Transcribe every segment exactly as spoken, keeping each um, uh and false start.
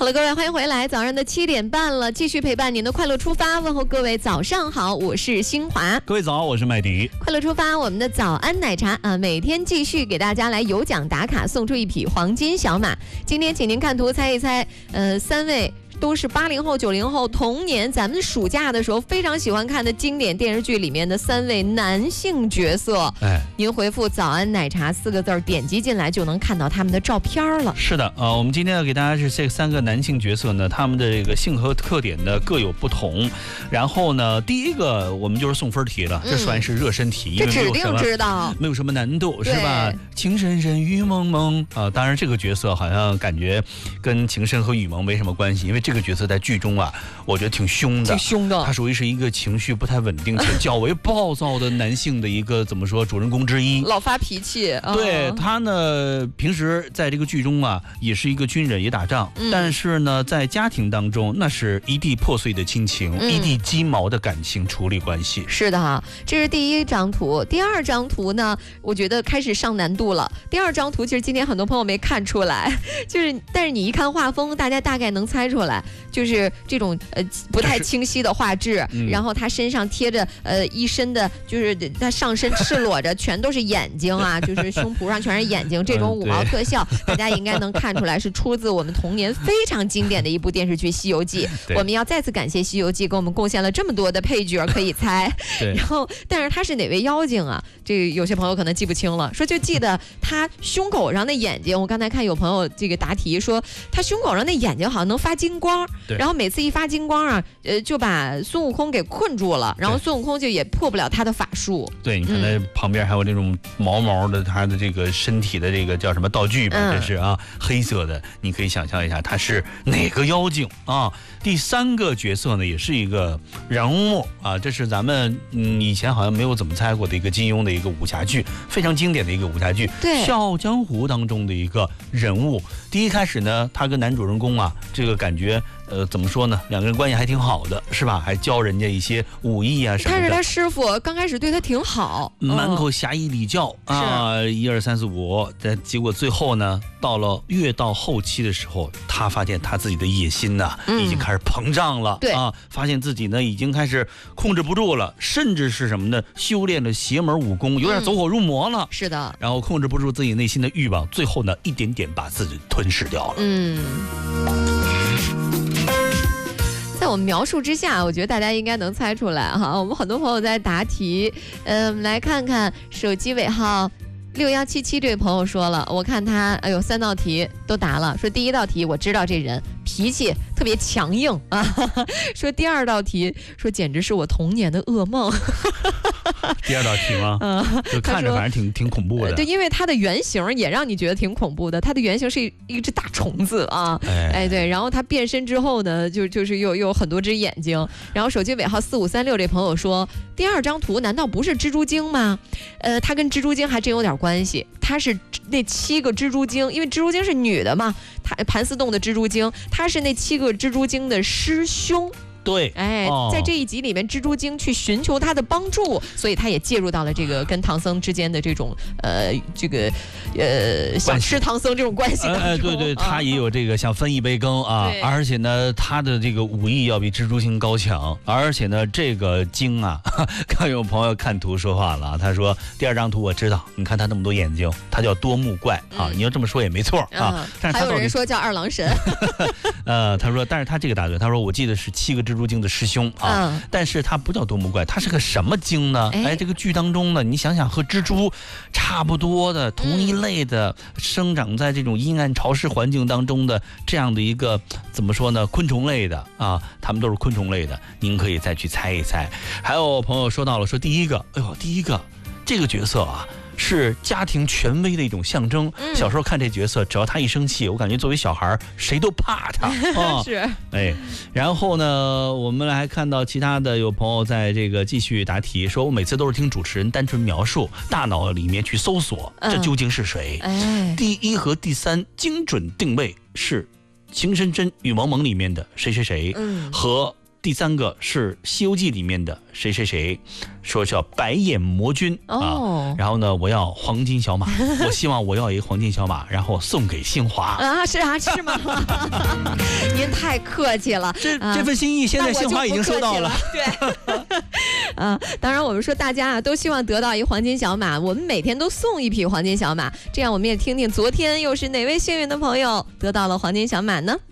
好了，各位，欢迎回来。早上的七点半了，继续陪伴您的快乐出发，问候各位早上好，我是新华。 各位早，我是麦迪。 快乐出发，我们的早安奶茶啊，每天继续给大家来有奖打卡，送出一匹黄金小马。今天请您看图猜一猜，呃，三位都是八零后、九零后童年，咱们暑假的时候非常喜欢看的经典电视剧里面的三位男性角色。哎，您回复“早安奶茶”四个字，点击进来就能看到他们的照片了。 是的，呃，我们今天要给大家是这三个男性角色呢，他们的这个性格特点呢各有不同。然后呢，第一个我们就是送分题了，这算是热身题， 这指定知道， 没有什么难度，是吧？情深深雨蒙蒙啊、呃，当然这个角色好像感觉跟情深和雨蒙没什么关系，因为这个角色在剧中啊，我觉得挺凶的， 挺凶的。 他属于是一个情绪不太稳定且较为暴躁的男性的一个怎么说主人公之一， 老发脾气。 对、哦、他呢，平时在这个剧中啊，也是一个军人，也打仗、嗯，但是呢，在家庭当中，那是一地破碎的亲情，嗯、一地鸡毛的感情处理关系。 是的哈，这是第一张图。第二张图呢，我觉得开始上难度了。第二张图其实今天很多朋友没看出来，就是但是你一看画风，大家大概能猜出来。就是这种呃不太清晰的画质、嗯，然后他身上贴着呃一身的，就是他上身赤裸着，全都是眼睛啊，就是胸脯上全是眼睛，这种五毛特效，嗯、大家应该能看出来是出自我们童年非常经典的一部电视剧《西游记》。我们要再次感谢《西游记》给我们贡献了这么多的配角可以猜。然后，但是他是哪位妖精啊？这个有些朋友可能记不清了，说就记得他胸口上的眼睛。我刚才看有朋友这个答题说，他胸口上的眼睛好像能发金光。然后每次一发金光啊，呃，就把孙悟空给困住了，然后孙悟空就也破不了他的法术。 对，你看他旁边还有这种毛毛的，他的这个身体的这个叫什么道具吧？嗯、这是啊，黑色的，你可以想象一下他是哪个妖精啊？第三个角色呢，也是一个人物啊，这是咱们嗯以前好像没有怎么猜过的一个金庸的一个武侠剧，非常经典的一个武侠剧， 对， 《笑傲江湖》当中的一个人物。第一开始呢，他跟男主人公啊，这个感觉。呃，怎么说呢？两个人关系还挺好的，是吧？还教人家一些武艺啊什么的。 但是他师傅刚开始对他挺好， 满口侠义礼教、嗯、啊，一二三四五。但结果最后呢，到了越到后期的时候，他发现他自己的野心呢、啊嗯、已经开始膨胀了， 对啊，发现自己呢已经开始控制不住了，甚至是什么呢？修炼了邪门武功，有点走火入魔了。嗯、 是的。 然后控制不住自己内心的欲望，最后呢，一点点把自己吞噬掉了。 嗯。在我们描述之下，我觉得大家应该能猜出来哈。我们很多朋友在答题，嗯、呃，我们来看看手机尾号六幺七七这位朋友说了，我看他哎呦三道题都答了，说第一道题我知道这人脾气特别强硬啊，呵呵说第二道题说简直是我童年的噩梦。 第二道题吗？嗯，就看着反正挺挺恐怖的。 对，因为它的原型也让你觉得挺恐怖的。它的原型是一只大虫子啊，哎，哎对，然后它变身之后呢，就就是又又有很多只眼睛。然后手机尾号四五三六这朋友说，第二张图难道不是蜘蛛精吗？呃，它跟蜘蛛精还真有点关系。它是那七个蜘蛛精，因为蜘蛛精是女的嘛，它盘丝洞的蜘蛛精，它是那七个蜘蛛精的师兄。 对， 哎、哦，在这一集里面，蜘蛛精去寻求他的帮助，所以他也介入到了这个跟唐僧之间的这种呃这个呃想吃唐僧这种关系当中。哎， 对对，他也有这个想分一杯羹啊，而且呢，他的这个武艺要比蜘蛛精高强，而且呢，这个精啊，刚有朋友看图说话了，他说第二张图我知道，你看他那么多眼睛，他叫多目怪啊，嗯、你要这么说也没错啊。 嗯、但是还有人说叫二郎神。 呃，他说，但是他这个答对，他说我记得是七个蜘蛛精的师兄啊、嗯，但是他不叫多目怪，他是个什么精呢？哎，哎这个剧当中呢，你想想和蜘蛛差不多的同一类的、嗯，生长在这种阴暗潮湿环境当中的这样的一个怎么说呢？昆虫类的啊，他们都是昆虫类的，您可以再去猜一猜。还有朋友说到了，说第一个，哎呦，第一个这个角色啊。是家庭权威的一种象征。嗯、小时候看这角色，只要他一生气，我感觉作为小孩谁都怕他。 哦、是， 哎，然后呢，我们来看到其他的有朋友在这个继续答题，说我每次都是听主持人单纯描述，大脑里面去搜索，这究竟是谁？ 嗯、哎， 第一和第三精准定位是情深深雨蒙蒙里面的谁谁谁，嗯、和。第三个是《西游记》里面的谁谁谁，说叫白眼魔君、哦、啊，然后呢，我要黄金小马，我希望我要一个黄金小马，然后送给新华啊，是啊，是吗？您您太客气了。 这、啊、这份心意，现在杏花已经收到了。 对，啊，当然我们说大家啊都希望得到一黄金小马，我们每天都送一匹黄金小马，这样我们也听听昨天又是哪位幸运的朋友得到了黄金小马呢？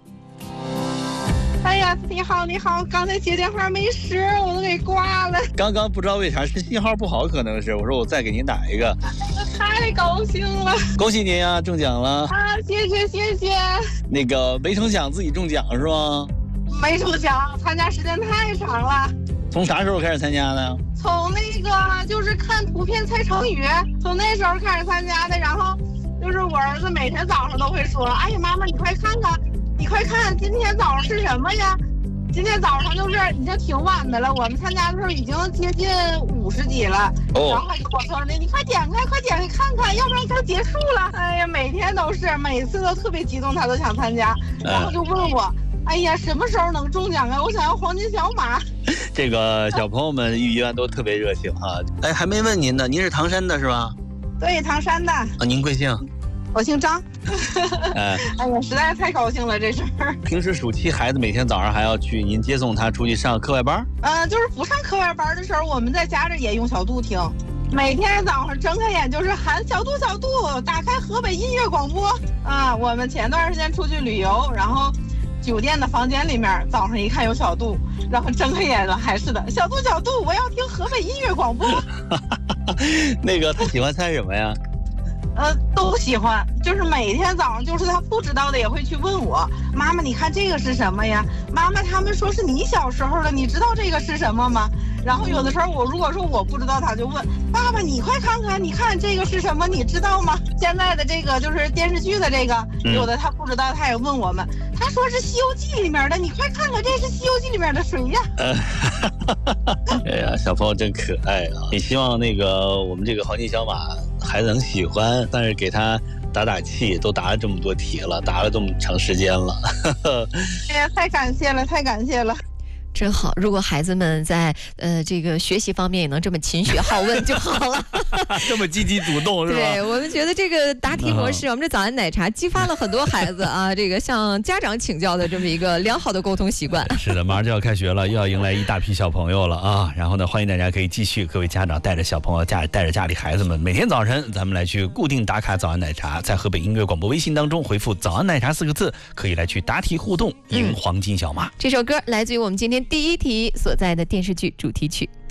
哎呀，你好，你好，刚才接电话没时，我都给挂了。 刚刚不知道为啥是信号不好，可能是我说我再给您打一个。 太高兴了， 恭喜您呀，中奖了啊！谢谢谢谢。 那个没成想自己中奖是吗？ 没成想，参加时间太长了。 从啥时候开始参加的？ 从那个就是看图片猜成语，从那时候开始参加的。然后就是我儿子每天早上都会说：“哎呀，妈妈，你快看看。”你快看，今天早上是什么呀？今天早上就是已经挺晚的了，我们参加的时候已经接近五十集了。哦。然后我说的，你快点开，快点开看看，要不然就结束了。哎呀，每天都是，每次都特别激动，他都想参加，然后就问我，哎呀，什么时候能中奖啊？我想要黄金小马。 这个小朋友们预约都特别热情哈。哎，还没问您呢，您是唐山的是吧？ 对，唐山的。啊， 您贵姓？ 我姓张。哎呀，实在是太高兴了，这事儿。 平时暑期孩子每天早上还要去您接送他出去上课外班？ 嗯、呃，就是不上课外班的时候，我们在家里也用小度听。每天早上睁开眼就是喊小度小度，打开河北音乐广播啊。我们前段时间出去旅游，然后酒店的房间里面早上一看有小度，然后睁开眼了还是的，小度小度，我要听河北音乐广播。 那个他喜欢猜什么呀？ 呃，都喜欢，就是每天早上，就是他不知道的也会去问我，妈妈，你看这个是什么呀？妈妈，他们说是你小时候的，你知道这个是什么吗？然后有的时候我如果说我不知道，他就问爸爸，你快看看，你看这个是什么？你知道吗？现在的这个就是电视剧的这个，有的他不知道，他也问我们，他说是《西游记》里面的，你快看看，这是《西游记》里面的谁呀？ 哎呀，小朋友真可爱啊！也希望那个我们这个黄金小马孩子能喜欢，但是给他打打气，都答了这么多题了，答了这么长时间了。 哎呀，太感谢了，太感谢了。 真好，如果孩子们在呃这个学习方面也能这么勤学好问就好了。 这么积极主动是吧？ 对，我们觉得这个答题模式，嗯、我们这早安奶茶激发了很多孩子啊，这个向家长请教的这么一个良好的沟通习惯。 是的，马上就要开学了，又要迎来一大批小朋友了啊！然后呢，欢迎大家可以继续，各位家长带着小朋友家带着家里孩子们，每天早晨咱们来去固定打卡早安奶茶，在河北音乐广播微信当中回复早安奶茶四个字，可以来去答题互动，赢黄金小马。 嗯、这首歌来自于我们今天第一题所在的电视剧主题曲。